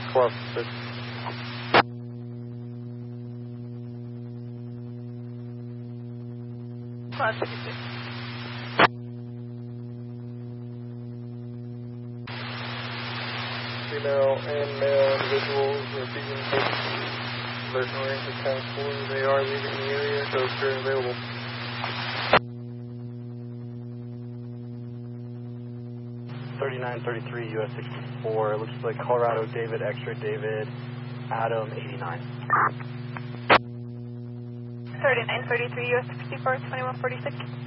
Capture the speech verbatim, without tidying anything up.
Club six. Class sixty-six. Female and male individuals are being taken to Alert Marine to ten four. They are leaving the area, so if you're available. thirty-nine thirty-three U S sixty-four, looks like Colorado David, X-ray David, Adam eighty-nine. thirty-nine thirty-three U S sixty-four, twenty-one forty-six.